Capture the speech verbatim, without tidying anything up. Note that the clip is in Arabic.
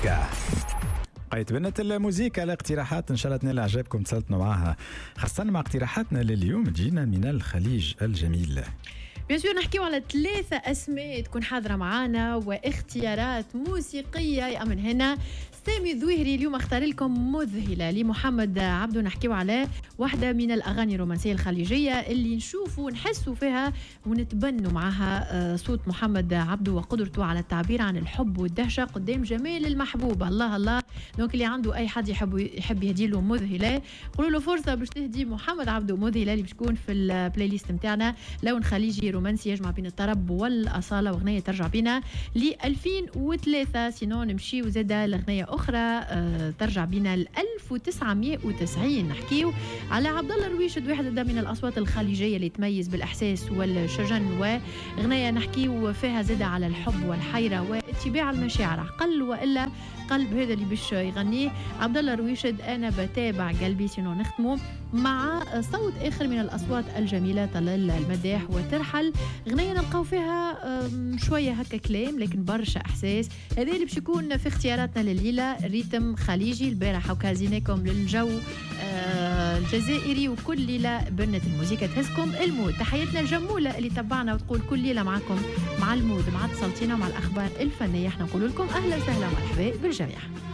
موزيكا. قيت بنت الموسيقى الاقتراحات ان شاء الله تنال اعجابكم تسلطنوا معها، خاصه مع اقتراحاتنا لليوم جينا من الخليج الجميل. بيان سور نحكيو على ثلاثة أسماء تكون حاضرة معانا واختيارات موسيقية يأمن هنا سامي الظويهري. اليوم اختار لكم مذهلة لمحمد عبده، نحكيو على واحدة من الأغاني الرومانسية الخليجية اللي نشوفوا ونحسوا فيها ونتبنوا معها صوت محمد عبده وقدرته على التعبير عن الحب والدهشة قدام جمال المحبوب. الله الله، دونك اللي عنده أي حد يحب يحب يهدي له مذهلة قولوا له فرصة باش تهدي محمد عبده مذهلة اللي بتكون في البلاي ليست نتاعنا، لون خليجي رومانسي يجمع بين الطرب والأصالة، وأغنية ترجع بينا ل ألفين وثلاثة. سينو نمشي وزادة لأغنية أخرى أه ترجع بينا ل ألف وتسعمائة وتسعين. نحكيو على عبد الله رويشد، واحد من الأصوات الخليجية اللي تميز بالإحساس والشجن، وأغنية نحكيو فيها زادة على الحب والحيرة واتباع المشاعر. قل وإلا قلب هذا اللي باش يغنيه عبد الله رويشد، أنا بتابع قلبي. سينو نختمو مع صوت آخر من الأصوات الجميلة طلال المداح وترحل، أغنية نلقاو فيها شوية هكا كلام لكن برشا إحساس. هذا اللي باش يكون في اختياراتنا لليلة، ريتم خليجي. البارح وكازينيكم للجو الجزائري، وكل ليلة بنت الموسيقى تهزكم المود. تحياتنا الجمولة اللي تبعنا وتقول كل ليلة معكم مع المود مع اتصالتنا ومع الأخبار الفنية. احنا نقول لكم أهلا وسهلا ومرحبا بالجميع.